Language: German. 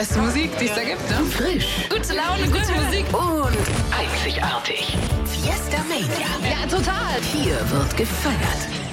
beste Musik, die es da gibt, ne? Frisch. Gute Laune, gute Musik. Und einzigartig. Fiesta Mania. Ja, total. Hier wird gefeiert.